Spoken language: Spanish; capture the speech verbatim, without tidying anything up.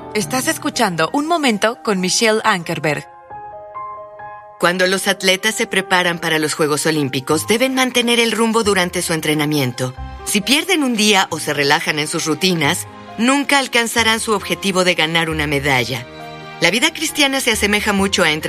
Estás escuchando Un Momento con Michelle Ankerberg. Cuando los atletas se preparan para los Juegos Olímpicos, deben mantener el rumbo durante su entrenamiento. Si pierden un día o se relajan en sus rutinas, nunca alcanzarán su objetivo de ganar una medalla. La vida cristiana se asemeja mucho a entrenar